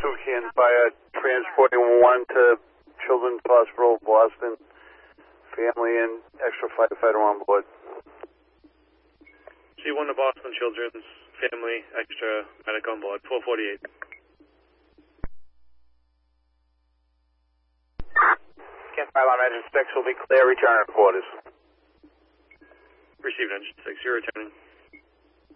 Toucan Fire, transporting 1 to Children's Hospital, Boston. Family and extra firefighter on board. C1 to Boston Children's, family, extra medic on board, 448. Can't fire alarm engine 6 will be clear, return to quarters. Received engine 6, you're returning.